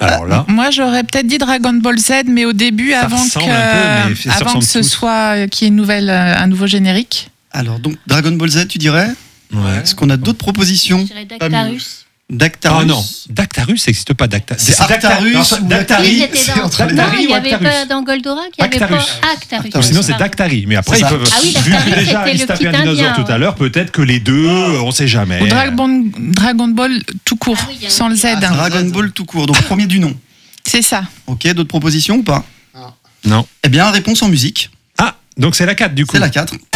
Alors là, Moi, j'aurais peut-être dit Dragon Ball Z, mais au début, Ça avant ressemble un peu, mais ça avant ressemble que ce tous. soit qu'il y ait un nouveau générique. Alors, donc, Dragon Ball Z, tu dirais? ouais. Est-ce qu'on a d'autres propositions? Je dirais Dactarus. Dactarus. Oh non, Dactarus, ça n'existe pas. C'est Arctarus ou Dactari. Oui, c'était c'est dans... entre les Non, Dactari il ou n'y avait Actarus pas dans Goldorak, il n'y avait Actarus. pas Actarus. Actarus. Sinon, c'est Pardon. Dactari. Mais après, C'est ils ça. peuvent. Ah oui, vu Dactari, que déjà, c'était ils se le tapaient un petit dinosaure indien, tout à l'heure, peut-être que les deux, on ne sait jamais. Ou Dragon Ball tout court, Ah oui, il y a un sans le Z. petit- Dragon Ball tout court, donc premier du nom. C'est ça. Ok, d'autres propositions ou pas? Non. Eh bien, réponse en musique. Ah, donc c'est la 4 du coup. C'est la 4.